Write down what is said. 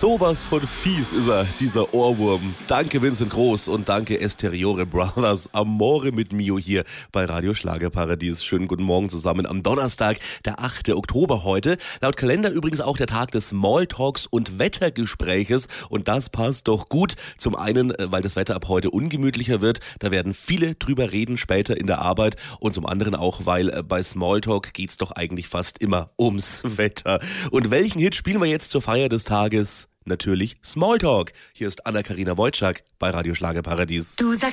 Sowas von fies ist er, dieser Ohrwurm. Danke Vincent Groß und danke Esteriore Brothers. Amore mit Mio hier bei Radio Schlagerparadies. Schönen guten Morgen zusammen am Donnerstag, der 8. Oktober heute. Laut Kalender übrigens auch der Tag des Smalltalks und Wettergespräches. Und das passt doch gut. Zum einen, weil das Wetter ab heute ungemütlicher wird. Da werden viele drüber reden später in der Arbeit. Und zum anderen auch, weil bei Smalltalk geht's doch eigentlich fast immer ums Wetter. Und welchen Hit spielen wir jetzt zur Feier des Tages? Natürlich Smalltalk. Hier ist Anna-Karina Wojcik bei Radio Schlagerparadies. Du sagst